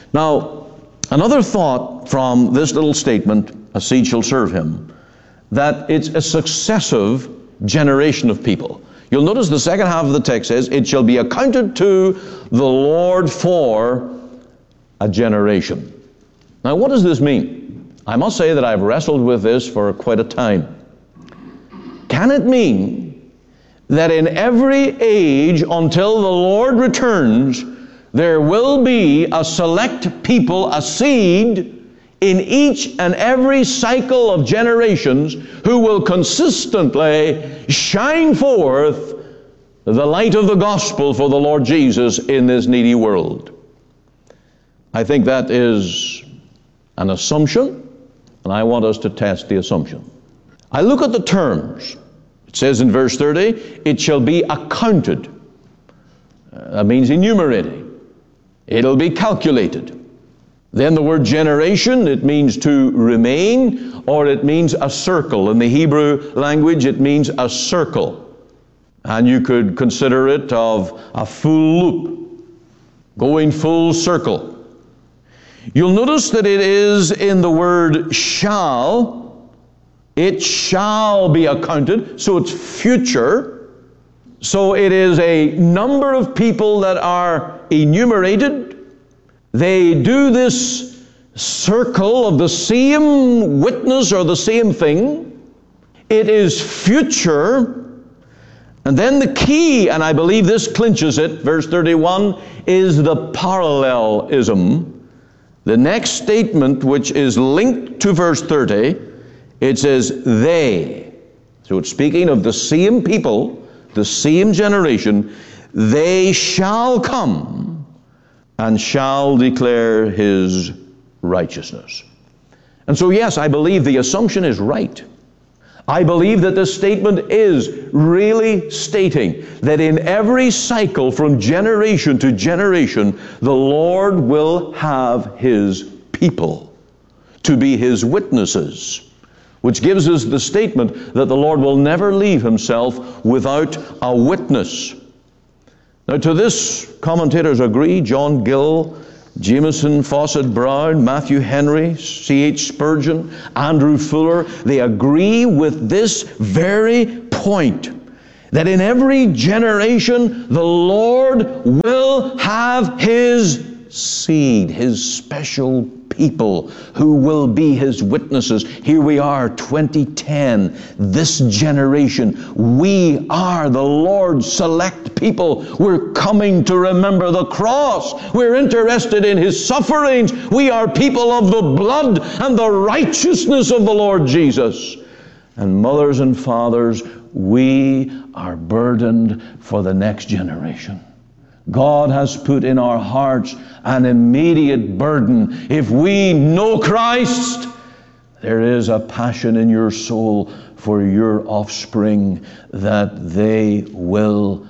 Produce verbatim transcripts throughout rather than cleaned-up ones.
Now, another thought from this little statement, a seed shall serve him, that it's a successive generation of people. You'll notice the second half of the text says, it shall be accounted to the Lord for a generation. Now, what does this mean? I must say that I've wrestled with this for quite a time. Can it mean that in every age until the Lord returns, there will be a select people, a seed, in each and every cycle of generations who will consistently shine forth the light of the gospel for the Lord Jesus in this needy world? I think that is an assumption, and I want us to test the assumption. I look at the terms. It says in verse thirty, it shall be accounted. Uh, that means enumerating. It'll be calculated. Then the word generation, it means to remain, or it means a circle. In the Hebrew language, it means a circle. And you could consider it of a full loop, going full circle. You'll notice that it is in the word shall. It shall be accounted, so it's future. So it is a number of people that are enumerated. They do this circle of the same witness or the same thing. It is future. And then the key, and I believe this clinches it, verse thirty-one, is the parallelism. The next statement, which is linked to verse thirty, it says they. So it's speaking of the same people, the same generation. They shall come and shall declare his righteousness. And so, yes, I believe the assumption is right. I believe that this statement is really stating that in every cycle from generation to generation, the Lord will have his people to be his witnesses, which gives us the statement that the Lord will never leave himself without a witness. Now, to this, commentators agree. John Gill, Jameson, Fawcett Brown, Matthew Henry, C H Spurgeon, Andrew Fuller, they agree with this very point, that in every generation the Lord will have his seed, his special people who will be his witnesses. Here we are, twenty ten, this generation. We are the Lord's select people. We're coming to remember the cross. We're interested in his sufferings. We are people of the blood and the righteousness of the Lord Jesus. And mothers and fathers, we are burdened for the next generation. God has put in our hearts an immediate burden. If we know Christ, there is a passion in your soul for your offspring that they will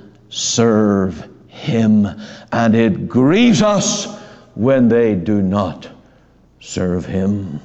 serve him. And it grieves us when they do not serve him.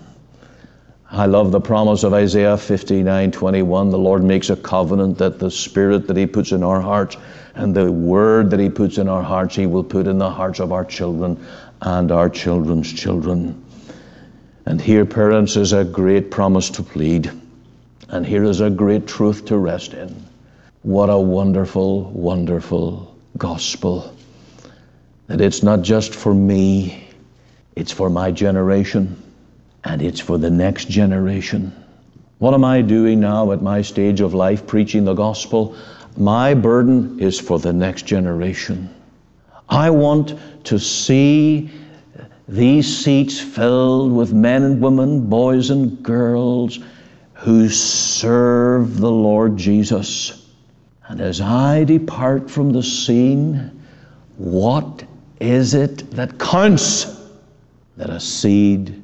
I love the promise of Isaiah fifty-nine twenty-one. The Lord makes a covenant that the Spirit that he puts in our hearts and the Word that he puts in our hearts, he will put in the hearts of our children and our children's children. And here, parents, is a great promise to plead. And here is a great truth to rest in. What a wonderful, wonderful gospel. That it's not just for me, it's for my generation. And it's for the next generation. What am I doing now at my stage of life, preaching the gospel? My burden is for the next generation. I want to see these seats filled with men and women, boys and girls who serve the Lord Jesus. And as I depart from the scene, what is it that counts? That a seed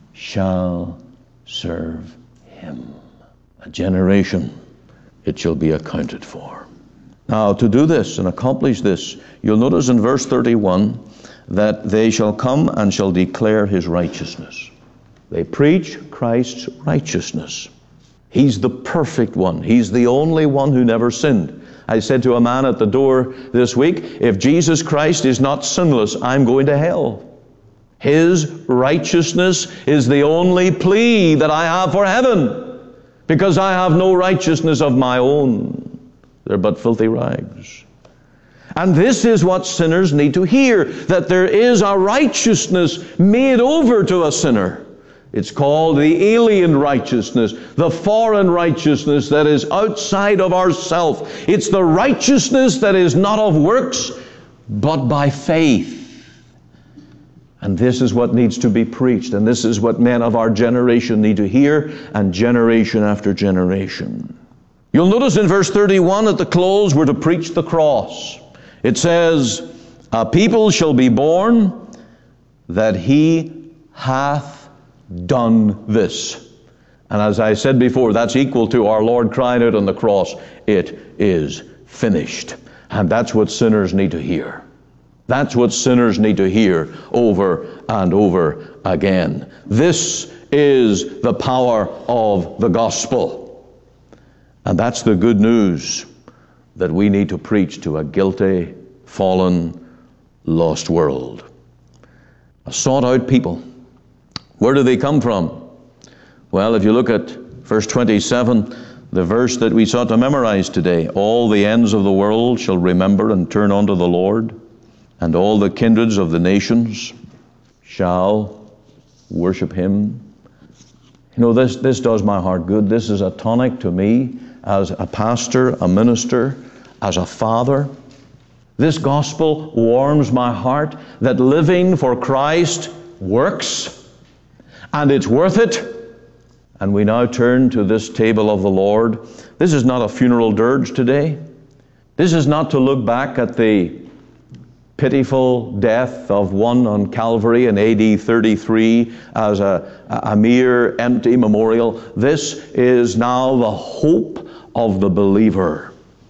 shall serve him. A generation, it shall be accounted for. Now, to do this and accomplish this, you'll notice in verse thirty-one that they shall come and shall declare his righteousness. They preach Christ's righteousness. He's the perfect one. He's the only one who never sinned. I said to a man at the door this week, if Jesus Christ is not sinless, I'm going to hell. His righteousness is the only plea that I have for heaven, because I have no righteousness of my own. They're but filthy rags. And this is what sinners need to hear, that there is a righteousness made over to a sinner. It's called the alien righteousness, the foreign righteousness that is outside of ourself. It's the righteousness that is not of works, but by faith. And this is what needs to be preached, and this is what men of our generation need to hear, and generation after generation. You'll notice in verse thirty-one at the close, we're to preach the cross. It says, a people shall be born that he hath done this. And as I said before, that's equal to our Lord crying out on the cross, it is finished. And that's what sinners need to hear. That's what sinners need to hear over and over again. This is the power of the gospel. And that's the good news that we need to preach to a guilty, fallen, lost world. A sought-out people. Where do they come from? Well, if you look at verse twenty-seven, the verse that we sought to memorize today, all the ends of the world shall remember and turn unto the Lord, and all the kindreds of the nations shall worship him. You know, this, this does my heart good. This is a tonic to me as a pastor, a minister, as a father. This gospel warms my heart that living for Christ works, and it's worth it. And we now turn to this table of the Lord. This is not a funeral dirge today. This is not to look back at the pitiful death of one on Calvary in A D thirty-three as a, a mere empty memorial. This is now the hope of the believer.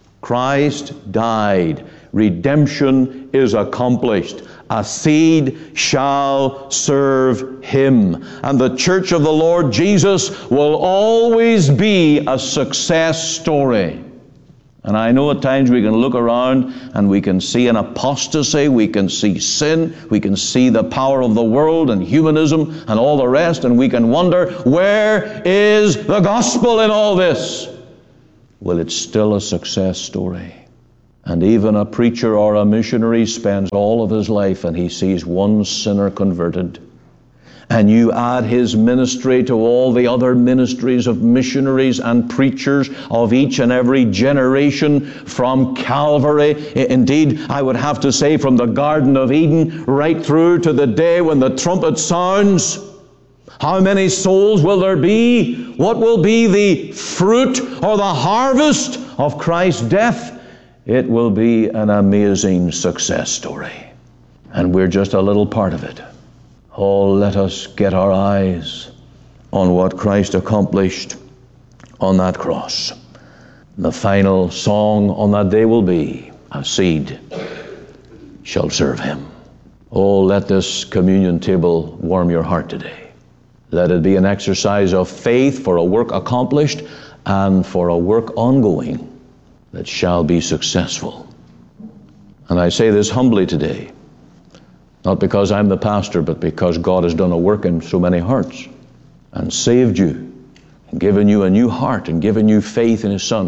Christ died. Redemption is accomplished. A seed shall serve him. And the church of the Lord Jesus will always be a success story. And I know at times we can look around and we can see an apostasy, we can see sin, we can see the power of the world and humanism and all the rest, and we can wonder, where is the gospel in all this? Well, it's still a success story. And even a preacher or a missionary spends all of his life and he sees one sinner converted. And you add his ministry to all the other ministries of missionaries and preachers of each and every generation from Calvary. Indeed, I would have to say from the Garden of Eden right through to the day when the trumpet sounds. How many souls will there be? What will be the fruit or the harvest of Christ's death? It will be an amazing success story. And we're just a little part of it. Oh, let us get our eyes on what Christ accomplished on that cross. The final song on that day will be, a seed shall serve him. Oh, let this communion table warm your heart today. Let it be an exercise of faith for a work accomplished and for a work ongoing that shall be successful. And I say this humbly today, not because I'm the pastor, but because God has done a work in so many hearts and saved you and given you a new heart and given you faith in his Son.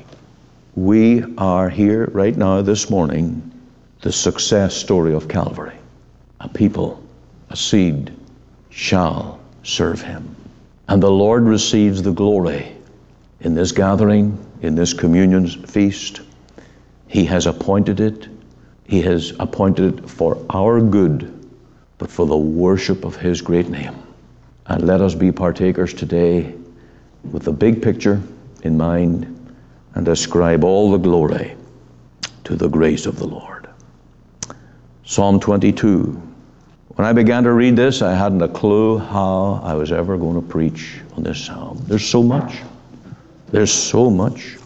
We are here right now this morning, the success story of Calvary. A people, a seed shall serve him. And the Lord receives the glory in this gathering, in this communion feast. He has appointed it. He has appointed it for our good, but for the worship of his great name. And let us be partakers today with the big picture in mind and ascribe all the glory to the grace of the Lord. Psalm twenty-two. When I began to read this, I hadn't a clue how I was ever going to preach on this psalm. There's so much. There's so much.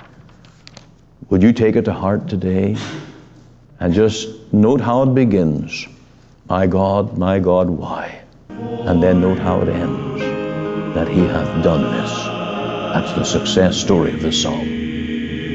Would you take it to heart today and just note how it begins? My God, my God, why? And then note how it ends. That he hath done this. That's the success story of this psalm.